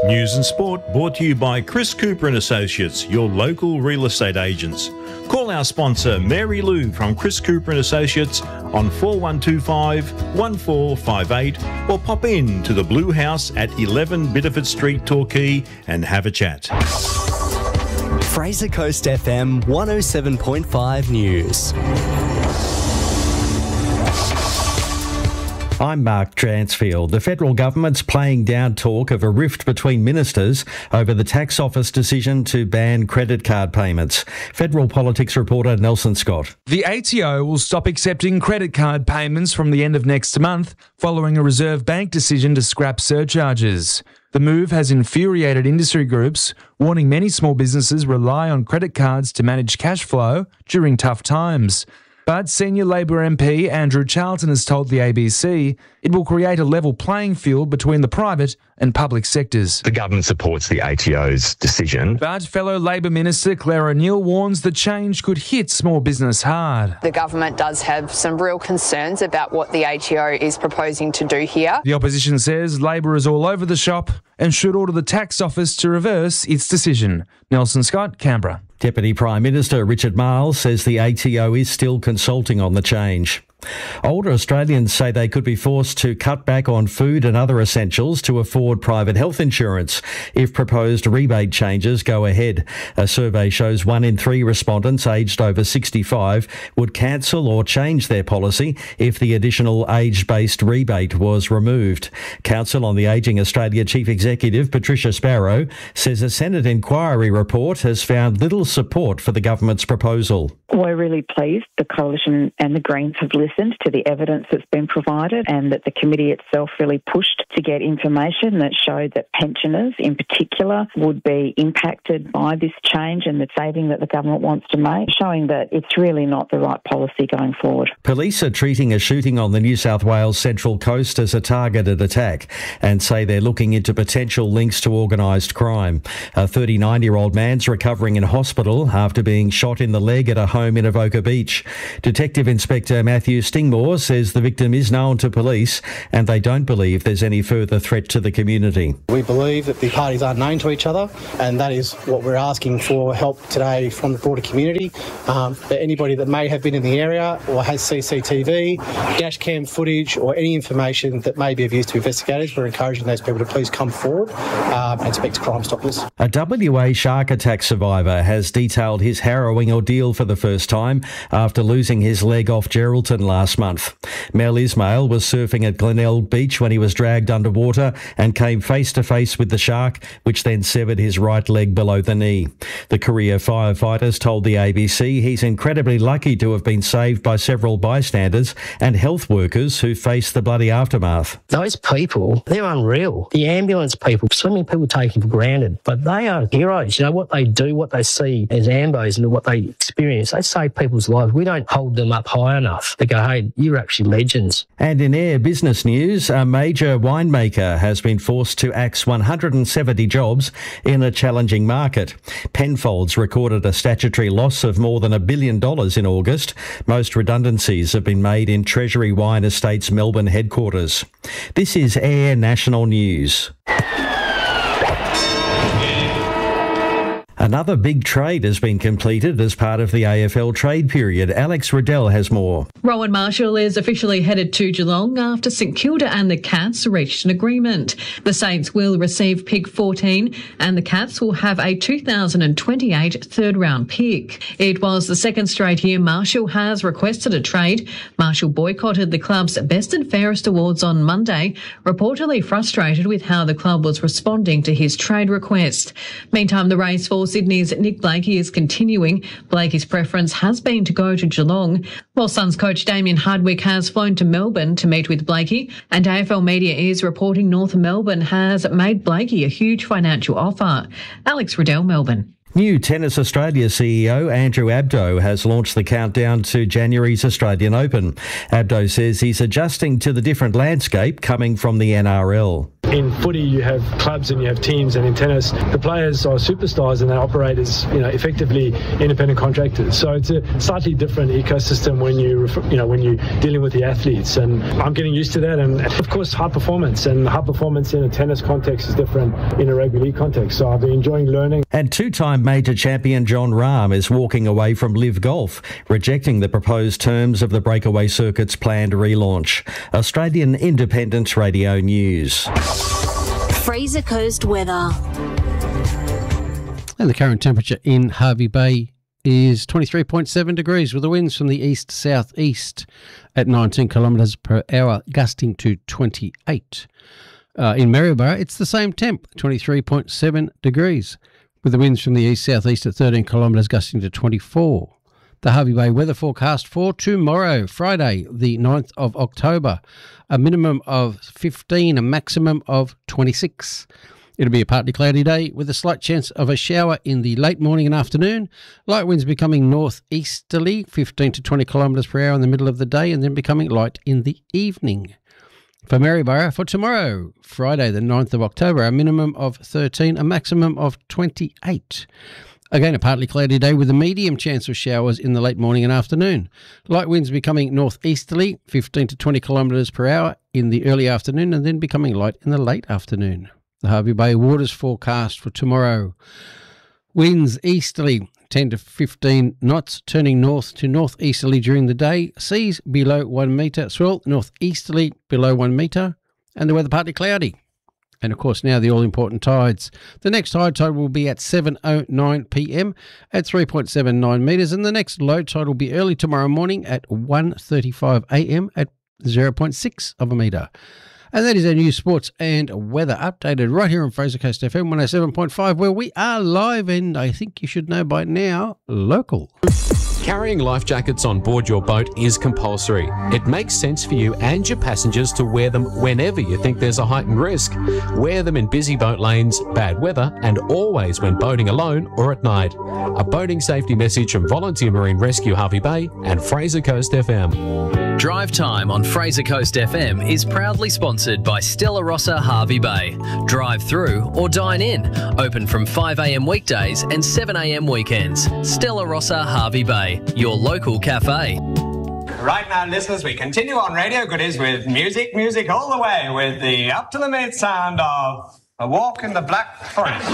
News and sport brought to you by Chris Cooper and Associates, your local real estate agents. Call our sponsor Mary Lou from Chris Cooper and Associates on 4125 1458 or pop in to the Blue House at 11 Biddeford Street, Torquay and have a chat. Fraser Coast FM 107.5 News. I'm Mark Dransfield. The federal government's playing down talk of a rift between ministers over the tax office decision to ban credit card payments. Federal politics reporter Nelson Scott. The ATO will stop accepting credit card payments from the end of next month, following a Reserve Bank decision to scrap surcharges. The move has infuriated industry groups, warning many small businesses rely on credit cards to manage cash flow during tough times. But senior Labor MP Andrew Charlton has told the ABC it will create a level playing field between the private and public sectors. The government supports the ATO's decision. But fellow Labor Minister Claire O'Neill warns the change could hit small business hard. The government does have some real concerns about what the ATO is proposing to do here. The opposition says Labor is all over the shop and should order the tax office to reverse its decision. Nelson Scott, Canberra. Deputy Prime Minister Richard Marles says the ATO is still consulting on the change. Older Australians say they could be forced to cut back on food and other essentials to afford private health insurance if proposed rebate changes go ahead. A survey shows 1 in 3 respondents aged over 65 would cancel or change their policy if the additional age-based rebate was removed. Council on the Ageing Australia Chief Executive Patricia Sparrow says a Senate inquiry report has found little support for the government's proposal. We're really pleased the Coalition and the Greens have listened to the evidence that's been provided and that the committee itself really pushed to get information that showed that pensioners in particular would be impacted by this change and the saving that the government wants to make, showing that it's really not the right policy going forward. Police are treating a shooting on the New South Wales Central Coast as a targeted attack and say they're looking into potential links to organised crime. A 39-year-old man's recovering in hospital after being shot in the leg at a home in Avoca Beach. Detective Inspector Matthew Stingmore says the victim is known to police and they don't believe there's any further threat to the community. We believe that the parties are known to each other, and that is what we're asking for help today from the broader community. That anybody that may have been in the area or has CCTV, dash cam footage or any information that may be of use to investigators, we're encouraging those people to please come forward and speak to Crime Stoppers. A WA shark attack survivor has detailed his harrowing ordeal for the first time after losing his leg off Geraldton last month. Mel Ismail was surfing at Glenelg Beach when he was dragged underwater and came face to face with the shark, which then severed his right leg below the knee. The Courier firefighters told the ABC he's incredibly lucky to have been saved by several bystanders and health workers who faced the bloody aftermath. Those people, they're unreal. The ambulance people, so many people take them for granted, but they are heroes. You know, what they do, what they see as ambos and what they experience, they save people's lives. We don't hold them up high enough. They go, hey, you're actually legends. And in air business news, a major winemaker has been forced to axe 170 jobs in a challenging market. Penfolds recorded a statutory loss of more than $1 billion in August. Most redundancies have been made in Treasury Wine Estates' Melbourne headquarters. This is Air National News. Another big trade has been completed as part of the AFL trade period. Alex Riddell has more. Rowan Marshall is officially headed to Geelong after St Kilda and the Cats reached an agreement. The Saints will receive pick 14 and the Cats will have a 2028 third-round pick. It was the second straight year Marshall has requested a trade. Marshall boycotted the club's Best and Fairest Awards on Monday, reportedly frustrated with how the club was responding to his trade request. Meantime, the race for Sydney's Nick Blakey is continuing. Blakey's preference has been to go to Geelong, while Suns coach Damien Hardwick has flown to Melbourne to meet with Blakey, and AFL Media is reporting North Melbourne has made Blakey a huge financial offer. Alex Riddell, Melbourne. New Tennis Australia CEO Andrew Abdo has launched the countdown to January's Australian Open. Abdo says he's adjusting to the different landscape coming from the NRL. in footy you have clubs and you have teams, and in tennis the players are superstars and they operate as effectively independent contractors. So it's a slightly different ecosystem when you're dealing with the athletes, and I'm getting used to that. And of course, high performance in a tennis context is different in a rugby league context. So I've been enjoying learning. And two-time major champion Jon Rahm is walking away from Live Golf, rejecting the proposed terms of the breakaway circuit's planned relaunch. Australian Independent Radio News. Fraser Coast weather. And the current temperature in Hervey Bay is 23.7 degrees with the winds from the east-southeast at 19 kilometres per hour, gusting to 28. In Maryborough, it's the same temp, 23.7 degrees with the winds from the east-southeast at 13 kilometres, gusting to 24. The Hervey Bay weather forecast for tomorrow, Friday, the 9th of October. A minimum of 15, a maximum of 26. It'll be a partly cloudy day with a slight chance of a shower in the late morning and afternoon. Light winds becoming northeasterly, 15 to 20 kilometres per hour in the middle of the day, and then becoming light in the evening. For Maryborough, for tomorrow, Friday, the 9th of October, a minimum of 13, a maximum of 28. Again, a partly cloudy day with a medium chance of showers in the late morning and afternoon. Light winds becoming northeasterly, 15 to 20 kilometres per hour in the early afternoon, and then becoming light in the late afternoon. The Hervey Bay waters forecast for tomorrow. Winds easterly, 10 to 15 knots, turning north to northeasterly during the day. Seas below 1 metre. Swell northeasterly below 1 metre. And the weather partly cloudy. And, of course, now the all-important tides. The next high tide will be at 7:09 p.m. at 3.79 metres, and the next low tide will be early tomorrow morning at 1:35 a.m. at 0.6 of a metre. And that is our news, sports and weather updated right here on Fraser Coast FM 107.5, where we are live and I think you should know by now, local. Carrying life jackets on board your boat is compulsory. It makes sense for you and your passengers to wear them whenever you think there's a heightened risk. Wear them in busy boat lanes, bad weather, and always when boating alone or at night. A boating safety message from Volunteer Marine Rescue Hervey Bay and Fraser Coast FM. Drive Time on Fraser Coast FM is proudly sponsored by Stella Rossa Hervey Bay. Drive through or dine in. Open from 5 a.m. weekdays and 7 a.m. weekends. Stella Rossa Hervey Bay, your local cafe. Right now, listeners, we continue on Radio Goodies with music all the way, with the up-to-the-minute sound of A Walk in the Black Forest.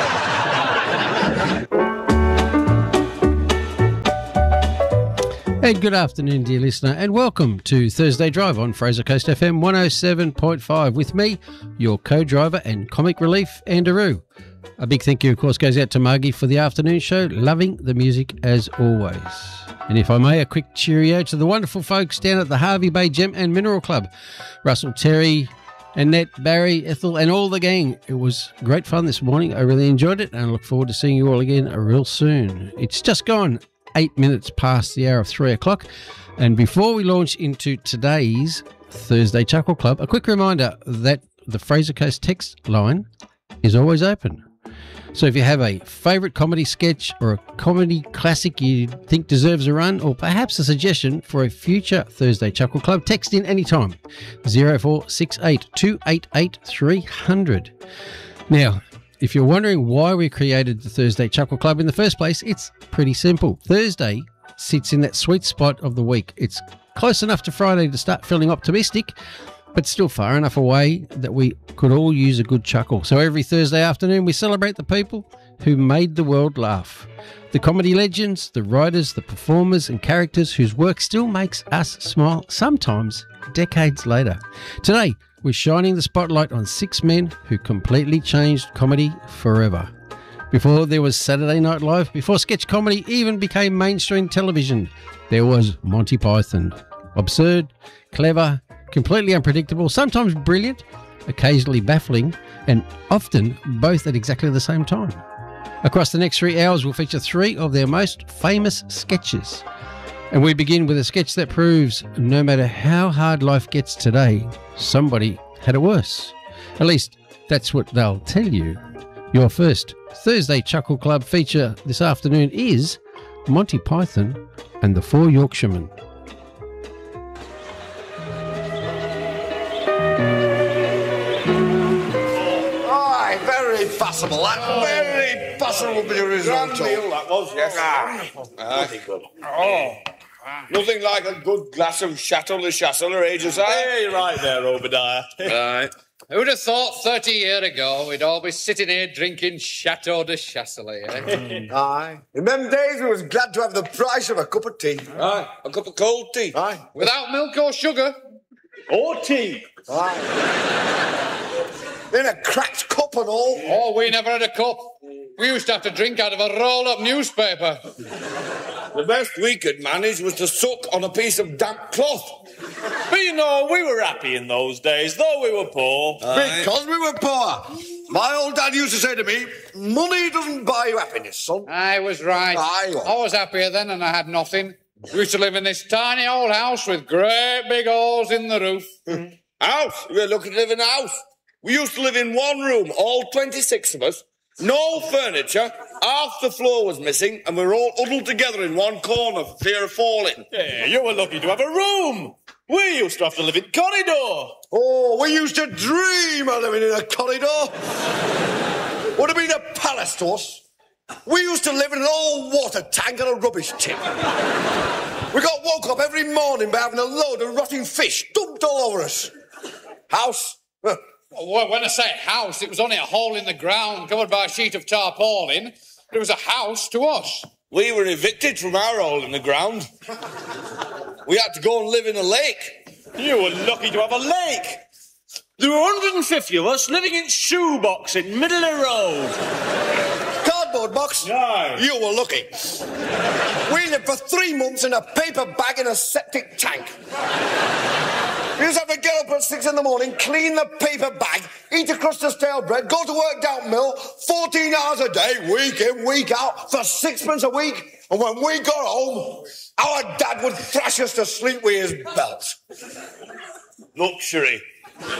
Hey, good afternoon, dear listener, and welcome to Thursday Drive on Fraser Coast FM 107.5 with me, your co-driver and comic relief, Andrew. A big thank you, of course, goes out to Margie for the afternoon show, loving the music as always. And if I may, a quick cheerio to the wonderful folks down at the Hervey Bay Gem and Mineral Club. Russell, Terry, Annette, Barry, Ethel, and all the gang. It was great fun this morning. I really enjoyed it, and I look forward to seeing you all again real soon. It's just gone 8 minutes past the hour of 3 o'clock. And before we launch into today's Thursday Chuckle Club, a quick reminder that the Fraser Coast text line is always open. So if you have a favourite comedy sketch or a comedy classic you think deserves a run, or perhaps a suggestion for a future Thursday Chuckle Club, text in anytime. 0468 288 300. Now, if you're wondering why we created the Thursday Chuckle Club in the first place, it's pretty simple. Thursday sits in that sweet spot of the week. It's close enough to Friday to start feeling optimistic, but still far enough away that we could all use a good chuckle. So every Thursday afternoon, we celebrate the people who made the world laugh. The comedy legends, the writers, the performers and characters whose work still makes us smile, sometimes decades later. Today, we're shining the spotlight on 6 men who completely changed comedy forever. Before there was Saturday Night Live, before sketch comedy even became mainstream television, there was Monty Python. Absurd, clever, completely unpredictable, sometimes brilliant, occasionally baffling, and often both at exactly the same time. Across the next 3 hours, we'll feature 3 of their most famous sketches. And we begin with a sketch that proves no matter how hard life gets today, somebody had it worse. At least that's what they'll tell you. Your first Thursday Chuckle Club feature this afternoon is Monty Python and the Four Yorkshiremen. passable. That very passable bit of risotto. Grand meal, that was, yes. Bloody good. Oh. Nothing like a good glass of Chateau de Chasselet, eh, Josiah? Hey, right there, Obadiah. Right. Who'd have thought 30 years ago we'd all be sitting here drinking Chateau de Chasselet, eh? Aye. In them days, we was glad to have the price of a cup of tea. Aye, a cup of cold tea. Aye. Without milk or sugar. Or tea. Aye. In a cracked cup and all. Oh, we never had a cup. We used to have to drink out of a roll-up newspaper. The best we could manage was to suck on a piece of damp cloth. But you know, we were happy in those days, though we were poor. Because we were poor. My old dad used to say to me, money doesn't buy you happiness, son. I was right. I was happier then and I had nothing. We used to live in this tiny old house with great big holes in the roof. House? We were lucky to live in a house. We used to live in one room, all 26 of us. No furniture, half the floor was missing, and we were all huddled together in one corner for fear of falling. Yeah, you were lucky to have a room. We used to have to live in corridor. Oh, we used to dream of living in a corridor. Would have been a palace to us. We used to live in an old water tank and a rubbish tip. We got woke up every morning by having a load of rotting fish dumped all over us. House? Well, when I say house, it was only a hole in the ground covered by a sheet of tarpaulin. It was a house to us. We were evicted from our hole in the ground. We had to go and live in a lake. You were lucky to have a lake. There were 150 of us living in shoebox in middle of the road. Cardboard box? No. You were lucky. We lived for 3 months in a paper bag in a septic tank. You just have to get up at 6 in the morning, clean the paper bag, eat a crust of stale bread, go to work down mill, 14 hours a day, week in, week out, for 6 a week. And when we got home, our dad would thrash us to sleep with his belt. Luxury.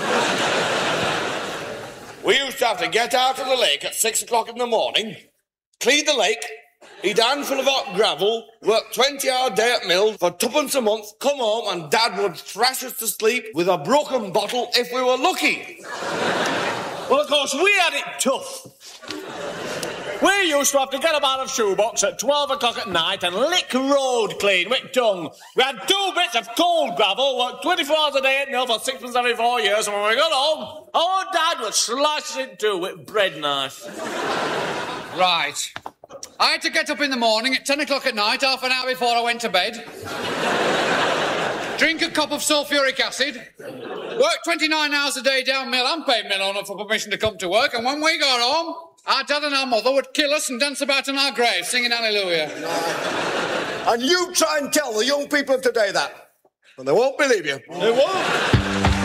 We used to have to get out of the lake at 6 o'clock in the morning, clean the lake, eat a handful of hot gravel, work 20-hour day at mill for 2pence a month, come home and Dad would thrash us to sleep with a broken bottle if we were lucky. Well, of course, we had it tough. We used to have to get up out of shoebox at 12 o'clock at night and lick road clean with tongue. We had 2 bits of cold gravel, worked 24 hours a day at mill for 6pence every 4 years, and when we got home, our Dad would slice it in two with bread knife. Right. I had to get up in the morning at 10 o'clock at night, half an hour before I went to bed. Drink a cup of sulphuric acid. Work 29 hours a day down mill and pay mill owner for permission to come to work. And when we got home, our dad and our mother would kill us and dance about in our graves, singing hallelujah. And you try and tell the young people of today that, and they won't believe you. They won't.